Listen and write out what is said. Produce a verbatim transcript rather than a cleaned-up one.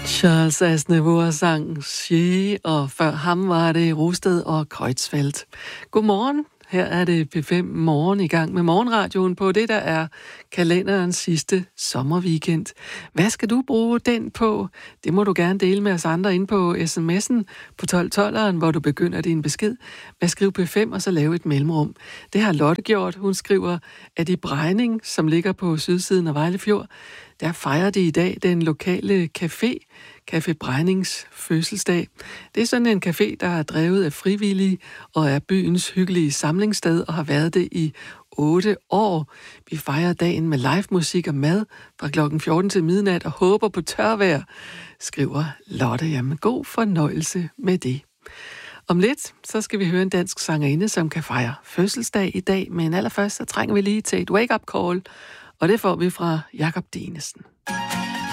Charles Aznavour sang She, og før ham var det Rosted og Kreutzfeldt. Godmorgen. Her er det P fem Morgen i gang med morgenradioen på det, der er kalenderens sidste sommerweekend. Hvad skal du bruge den på? Det må du gerne dele med os andre inde på sms'en på tolv tolveren, hvor du begynder din besked med at skrive P fem og så lave et mellemrum. Det har Lotte gjort. Hun skriver, at i Brejning, som ligger på sydsiden af Vejle Fjord, der fejrer de i dag den lokale café, Café Brejnings fødselsdag. Det er sådan en café, der er drevet af frivillige og er byens hyggelige samlingssted og har været det i otte år. Vi fejrer dagen med live musik og mad fra klokken fjorten til midnat og håber på tørvejr, skriver Lotte. Jamen, god fornøjelse med det. Om lidt, så skal vi høre en dansk sangerinde, som kan fejre fødselsdag i dag, men allerførst så trænger vi lige til et wake-up call, og det får vi fra Jakob Dinesen.